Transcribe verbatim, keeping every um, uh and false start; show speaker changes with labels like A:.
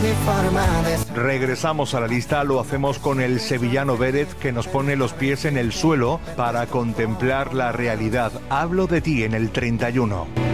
A: mi forma de ser.
B: Regresamos a la lista, lo hacemos con el sevillano Vélez, que nos pone los pies en el suelo para contemplar la realidad. Hablo de ti en el treinta y uno.